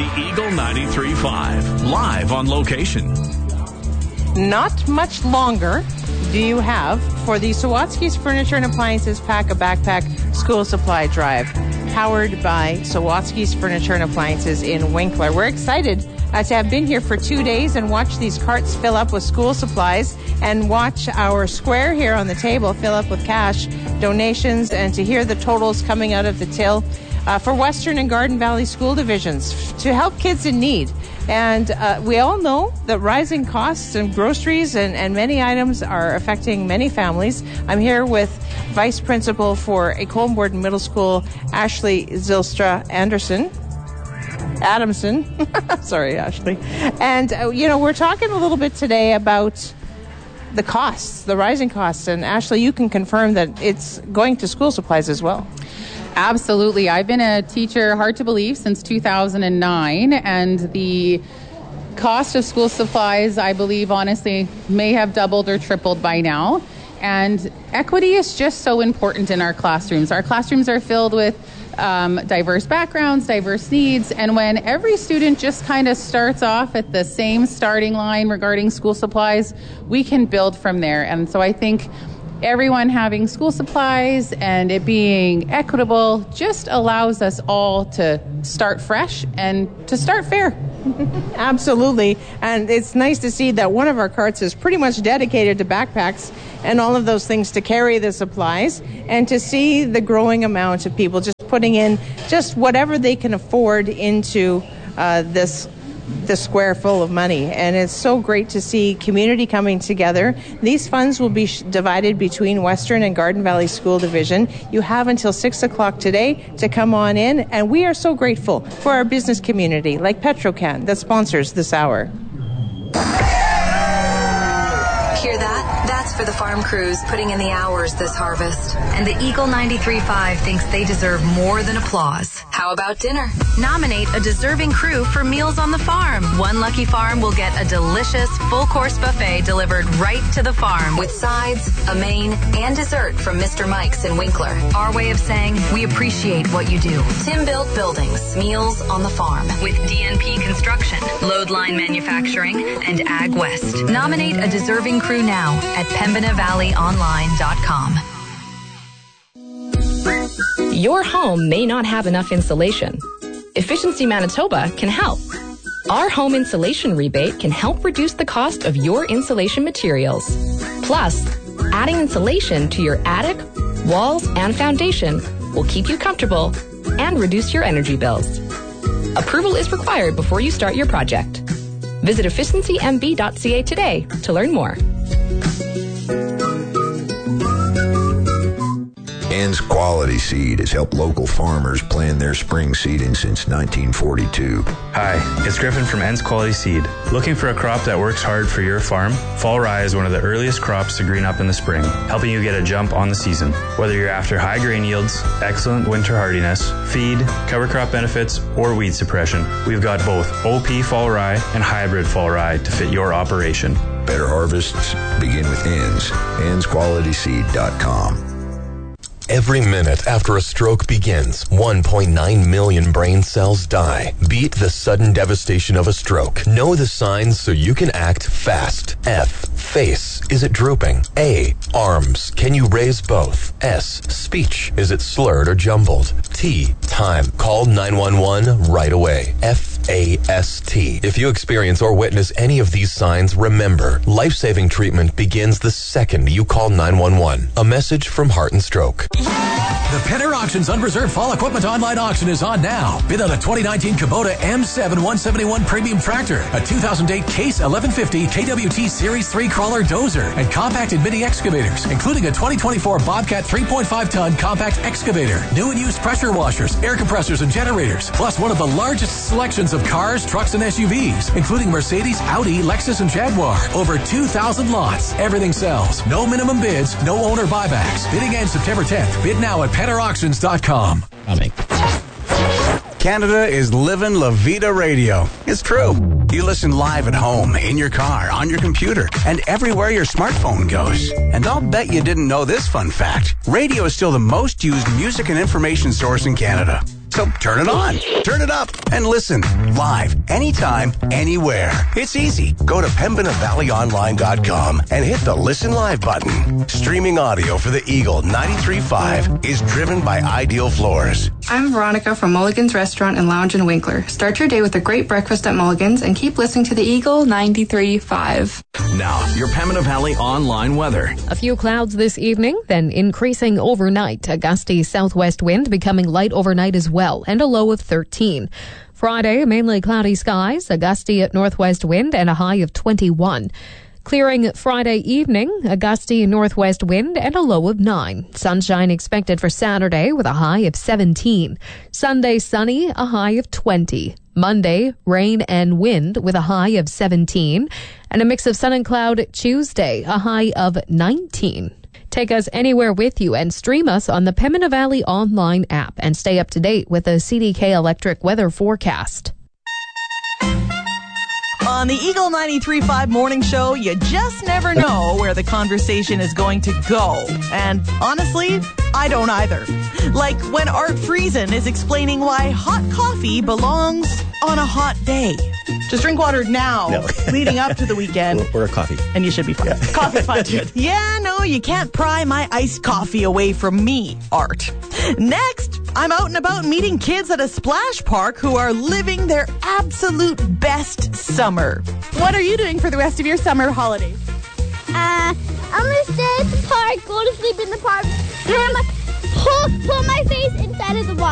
The Eagle 93.5, live on location. Not much longer do you have for the Sawatsky's Furniture and Appliances Pack a Backpack School Supply Drive, powered by Sawatsky's Furniture and Appliances in Winkler. We're excited to have been here for 2 days and watch these carts fill up with school supplies and watch our square here on the table fill up with cash donations and to hear the totals coming out of the till for Western and Garden Valley school divisions to help kids in need. And we all know that rising costs and groceries and many items are affecting many families. I'm here with Vice Principal for a Colborne Middle School, Ashley Zylstra Adamson. Sorry, Ashley. And, we're talking a little bit today about the costs, the rising costs. And Ashley, you can confirm that it's going to school supplies as well. Absolutely. I've been a teacher, hard to believe, since 2009, and the cost of school supplies, I believe, honestly, may have doubled or tripled by now. And equity is just so important in our classrooms. Our classrooms are filled with diverse backgrounds, diverse needs, and when every student just kind of starts off at the same starting line regarding school supplies, we can build from there. And so I think everyone having school supplies and it being equitable just allows us all to start fresh and to start fair. Absolutely. And it's nice to see that one of our carts is pretty much dedicated to backpacks and all of those things to carry the supplies, and to see the growing amount of people just putting in just whatever they can afford into this square full of money. And it's so great to see community coming together. These funds will be divided between Western and Garden Valley School Division. You have until 6 o'clock today to come on in, and we are so grateful for our business community like Petrocan that sponsors this hour. Hear that? That's for the farm crews putting in the hours this harvest. And the Eagle 93.5 thinks they deserve more than applause. How about dinner? Nominate a deserving crew for Meals on the Farm. One lucky farm will get a delicious full-course buffet delivered right to the farm with sides, a main, and dessert from Mr. Mike's in Winkler. Our way of saying we appreciate what you do. Tim Built Buildings, Meals on the Farm with DNP Construction, Load Line Manufacturing, and Ag West. Nominate a deserving crew now at PembinaValleyOnline.com. Your home may not have enough insulation. Efficiency Manitoba can help. Our home insulation rebate can help reduce the cost of your insulation materials. Plus, adding insulation to your attic, walls, and foundation will keep you comfortable and reduce your energy bills. Approval is required before you start your project. Visit efficiencymb.ca today to learn more. Ann's Quality Seed has helped local farmers plan their spring seeding since 1942. Hi, it's Griffin from Ann's Quality Seed. Looking for a crop that works hard for your farm? Fall rye is one of the earliest crops to green up in the spring, helping you get a jump on the season. Whether you're after high grain yields, excellent winter hardiness, feed, cover crop benefits, or weed suppression, we've got both OP fall rye and hybrid fall rye to fit your operation. Better harvests begin with Ann's. Ann'sQualitySeed.com. Every minute after a stroke begins, 1.9 million brain cells die. Beat the sudden devastation of a stroke. Know the signs so you can act fast. F. Face. Is it drooping? A. Arms. Can you raise both? S. Speech. Is it slurred or jumbled? T. Time. Call 911 right away. FAST. If you experience or witness any of these signs, remember, life-saving treatment begins the second you call 911. A message from Heart and Stroke. The Penner Auctions Unreserved Fall Equipment Online Auction is on now. Bid on a 2019 Kubota M7 171 Premium Tractor, a 2008 Case 1150 KWT Series 3 Crawler Dozer, and compact and mini excavators, including a 2024 Bobcat 3.5-ton compact excavator, new and used pressure washers, air compressors, and generators, plus one of the largest selections of cars, trucks, and SUVs, including Mercedes, Audi, Lexus, and Jaguar. Over 2,000 lots. Everything sells. No minimum bids, no owner buybacks. Bidding ends September 10th. Bid now at PennerAuctions.com. Canada is living La Vida Radio. It's true. You listen live at home, in your car, on your computer, and everywhere your smartphone goes. And I'll bet you didn't know this fun fact. Radio is still the most used music and information source in Canada. So turn it on, turn it up, and listen live, anytime, anywhere. It's easy. Go to PembinaValleyOnline.com and hit the Listen Live button. Streaming audio for the Eagle 93.5 is driven by Ideal Floors. I'm Veronica from Mulligan's Restaurant and Lounge in Winkler. Start your day with a great breakfast at Mulligan's and keep listening to the Eagle 93.5. Now, your Pembina Valley online weather. A few clouds this evening, then increasing overnight. A gusty southwest wind becoming light overnight as well, and a low of 13. Friday, mainly cloudy skies, a gusty northwest wind, and a high of 21. Clearing Friday evening, a gusty northwest wind and a low of 9. Sunshine expected for Saturday with a high of 17. Sunday sunny, a high of 20. Monday, rain and wind with a high of 17. And a mix of sun and cloud Tuesday, a high of 19. Take us anywhere with you and stream us on the Pembina Valley online app and stay up to date with the CDK Electric weather forecast. On the Eagle 93.5 Morning Show, you just never know where the conversation is going to go. And honestly, I don't either. Like when Art Friesen is explaining why hot coffee belongs on a hot day. Just drink water now, leading up to the weekend. Or a coffee. And you should be fine. Yeah. Coffee's fine too. Yeah, no, you can't pry my iced coffee away from me, Art. Next, I'm out and about meeting kids at a splash park who are living their absolute best summer. What are you doing for the rest of your summer holidays? I'm gonna stay at the park, go to sleep in the park, put my face inside of the water.